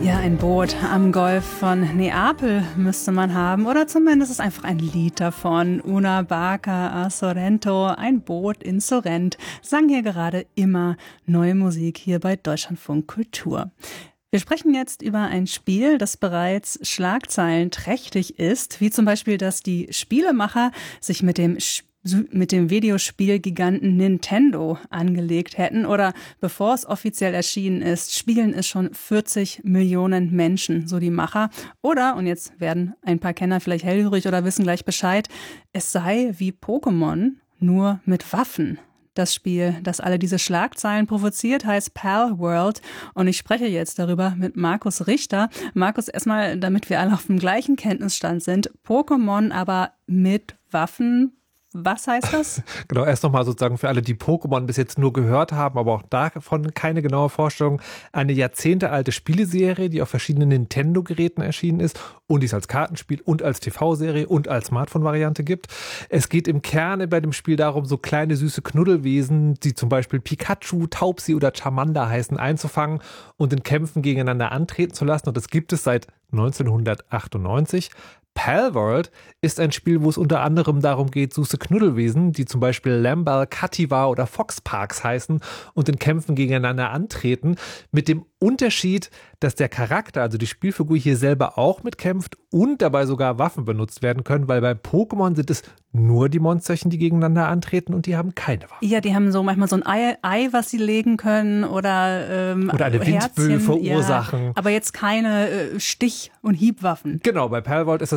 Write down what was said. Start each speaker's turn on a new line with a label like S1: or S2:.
S1: Ja, ein Boot am Golf von Neapel müsste man haben, oder zumindest ist einfach ein Lied davon. Una barca a Sorrento, ein Boot in Sorrent, sang hier gerade immer neue Musik hier bei Deutschlandfunk Kultur. Wir sprechen jetzt über ein Spiel, das bereits schlagzeilenträchtig ist, wie zum Beispiel, dass die Spielemacher sich mit dem Videospielgiganten Nintendo angelegt hätten oder bevor es offiziell erschienen ist, spielen es schon 40 Millionen Menschen, so die Macher. Oder, und jetzt werden ein paar Kenner vielleicht hellhörig oder wissen gleich Bescheid, es sei wie Pokémon, nur mit Waffen. Das Spiel, das alle diese Schlagzeilen provoziert, heißt Palworld und ich spreche jetzt darüber mit Markus Richter. Markus, erstmal, damit wir alle auf dem gleichen Kenntnisstand sind, Pokémon aber mit Waffen. Was heißt das?
S2: Genau, erst nochmal sozusagen für alle, die Pokémon bis jetzt nur gehört haben, aber auch davon keine genaue Vorstellung. Eine jahrzehntealte Spieleserie, die auf verschiedenen Nintendo-Geräten erschienen ist und die es als Kartenspiel und als TV-Serie und als Smartphone-Variante gibt. Es geht im Kern bei dem Spiel darum, so kleine süße Knuddelwesen, die zum Beispiel Pikachu, Taubsi oder Charmander heißen, einzufangen und in Kämpfen gegeneinander antreten zu lassen. Und das gibt es seit 1998. Palworld ist ein Spiel, wo es unter anderem darum geht, süße Knuddelwesen, die zum Beispiel Lamball, Kativa oder Foxparks heißen und in Kämpfen gegeneinander antreten, mit dem Unterschied, dass der Charakter, also die Spielfigur hier selber auch mitkämpft und dabei sogar Waffen benutzt werden können, weil bei Pokémon sind es nur die Monsterchen, die gegeneinander antreten und die haben keine Waffen.
S1: Ja, die haben so manchmal so ein Ei, was sie legen können oder
S2: eine Windböe verursachen.
S1: Ja, aber jetzt keine Stich- und Hiebwaffen.
S2: Genau, bei Palworld ist